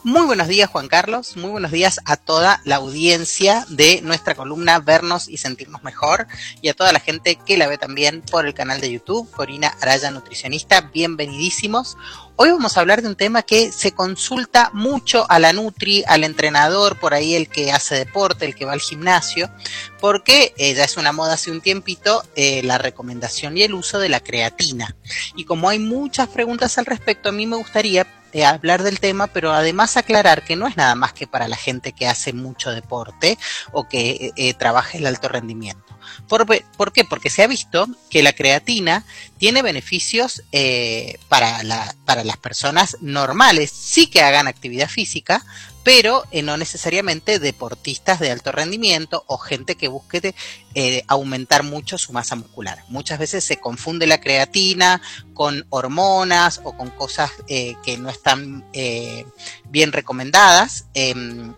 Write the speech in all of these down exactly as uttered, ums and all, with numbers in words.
Muy buenos días, Juan Carlos. Muy buenos días a toda la audiencia de nuestra columna Vernos y Sentirnos Mejor y a toda la gente que la ve también por el canal de YouTube, Corina Araya Nutricionista. Bienvenidísimos. Hoy vamos a hablar de un tema que se consulta mucho a la nutri, al entrenador, por ahí el que hace deporte, el que va al gimnasio, porque eh, ya es una moda hace un tiempito eh, la recomendación y el uso de la creatina. Y como hay muchas preguntas al respecto, a mí me gustaría eh, hablar del tema, pero además aclarar que no es nada más que para la gente que hace mucho deporte o que eh, trabaja el alto rendimiento. ¿Por, ¿Por qué? Porque se ha visto que la creatina tiene beneficios eh, para, la, para las personas normales, sí que hagan actividad física, pero eh, no necesariamente deportistas de alto rendimiento o gente que busque de, eh, aumentar mucho su masa muscular. Muchas veces se confunde la creatina con hormonas o con cosas eh, que no están eh, bien recomendadas, eh,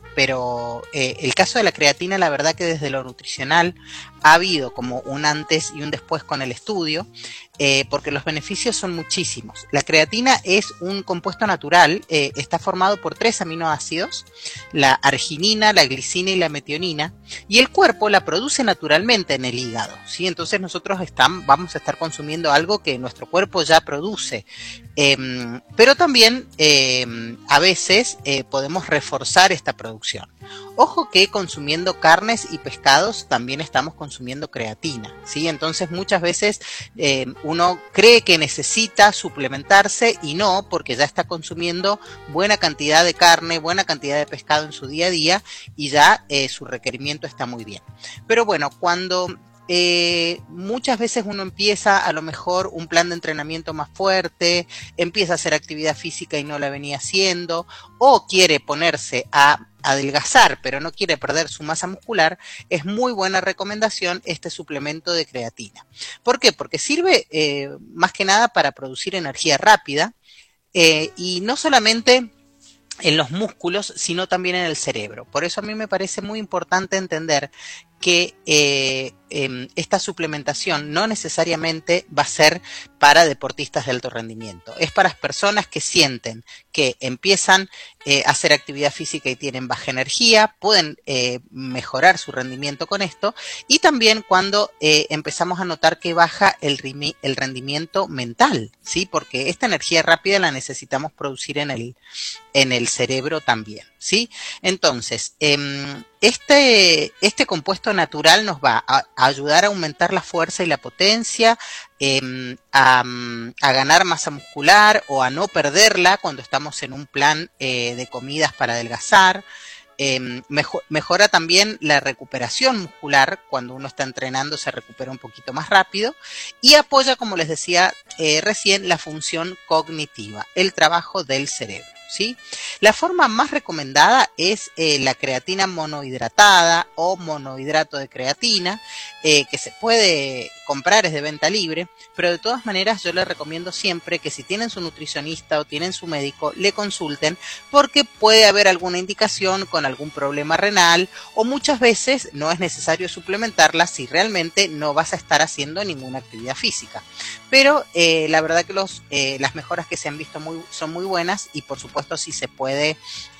pero eh, el caso de la creatina, la verdad que desde lo nutricional ha habido como un antes y un después con el estudio, eh, porque los beneficios son muchísimos. La creatina es un compuesto natural, eh, está formado por tres aminoácidos, la arginina, la glicina y la metionina, y el cuerpo la produce naturalmente en el hígado, ¿sí? Entonces nosotros están, vamos a estar consumiendo algo que nuestro cuerpo ya produce, eh, pero también eh, a veces eh, podemos reforzar esta producción. Ojo que consumiendo carnes y pescados también estamos consumiendo creatina, ¿sí? Entonces muchas veces eh, uno cree que necesita suplementarse y no, porque ya está consumiendo buena cantidad de carne, buena cantidad de pescado en su día a día y ya eh, su requerimiento está muy bien. Pero bueno, cuando Eh, muchas veces uno empieza a lo mejor un plan de entrenamiento más fuerte, empieza a hacer actividad física y no la venía haciendo, o quiere ponerse a adelgazar pero no quiere perder su masa muscular, es muy buena recomendación este suplemento de creatina. ¿Por qué? Porque sirve eh, más que nada para producir energía rápida eh, y no solamente en los músculos, sino también en el cerebro. Por eso a mí me parece muy importante entender que eh, eh, esta suplementación no necesariamente va a ser para deportistas de alto rendimiento. Es para personas que sienten que empiezan eh, a hacer actividad física y tienen baja energía, pueden eh, mejorar su rendimiento con esto, y también cuando eh, empezamos a notar que baja el, el rendimiento mental, ¿sí? Porque esta energía rápida la necesitamos producir en el, en el cerebro también, ¿sí? Entonces, eh, este, este compuesto natural nos va a, a ayudar a aumentar la fuerza y la potencia, eh, a, a ganar masa muscular o a no perderla cuando estamos en un plan eh, de comidas para adelgazar. Eh, mejor, mejora también la recuperación muscular, cuando uno está entrenando se recupera un poquito más rápido, y apoya, como les decía eh, recién, la función cognitiva, el trabajo del cerebro, ¿sí? La forma más recomendada es eh, la creatina monohidratada o monohidrato de creatina, eh, que se puede comprar, es de venta libre, pero de todas maneras yo les recomiendo siempre que si tienen su nutricionista o tienen su médico, le consulten, porque puede haber alguna indicación con algún problema renal, o muchas veces no es necesario suplementarla si realmente no vas a estar haciendo ninguna actividad física. Pero eh, la verdad que los, eh, las mejoras que se han visto muy, son muy buenas, y por supuesto si se puede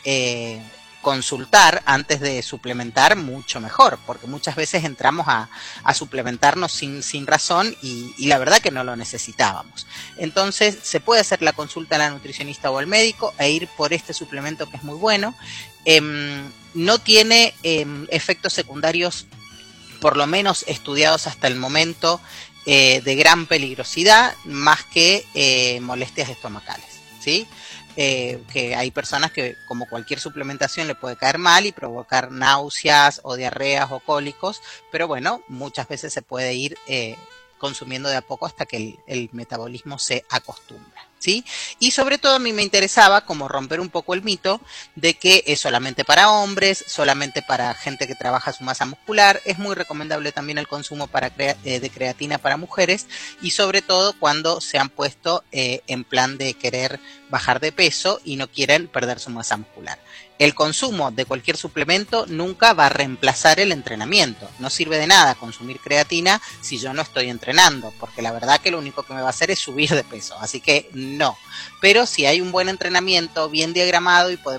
eh, consultar antes de suplementar, mucho mejor, porque muchas veces entramos a, a suplementarnos sin, sin razón y, y la verdad que no lo necesitábamos. Entonces se puede hacer la consulta a la nutricionista o al médico e ir por este suplemento que es muy bueno. Eh, no tiene eh, efectos secundarios, por lo menos estudiados hasta el momento, eh, de gran peligrosidad, más que eh, molestias estomacales, ¿sí? Eh, que hay personas que, como cualquier suplementación, le puede caer mal y provocar náuseas o diarreas o cólicos, pero bueno, muchas veces se puede ir eh, consumiendo de a poco hasta que el, el metabolismo se acostumbra, ¿sí? Y sobre todo a mí me interesaba como romper un poco el mito de que es solamente para hombres, solamente para gente que trabaja su masa muscular. Es muy recomendable también el consumo para crea eh, de creatina para mujeres, y sobre todo cuando se han puesto eh, en plan de querer bajar de peso y no quieren perder su masa muscular. El consumo de cualquier suplemento nunca va a reemplazar el entrenamiento. No sirve de nada consumir creatina si yo no estoy entrenando, porque la verdad que lo único que me va a hacer es subir de peso. Así que no. Pero si hay un buen entrenamiento bien diagramado y podemos